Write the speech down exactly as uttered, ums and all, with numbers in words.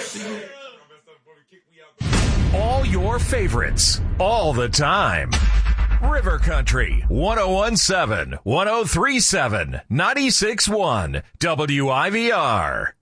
All your favorites, all the time. River Country, one oh one point seven, one oh three point seven, ninety-six point one, W I V R.